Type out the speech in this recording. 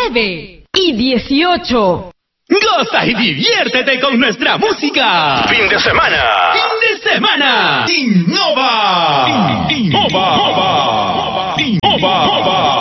9:18. Goza y diviértete con nuestra música. Fin de semana. Fin de semana. Innova.